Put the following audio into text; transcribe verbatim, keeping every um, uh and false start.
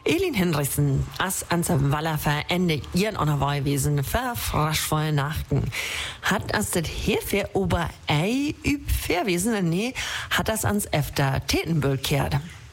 Elin Hinrichsen, as ans Waller verende ihren Onerweiwesen für fraschvoll Nachten. Hat as das hierfür ober ei üb Fairwesen, nee, hat das ans Efter Tätenbild kehrt.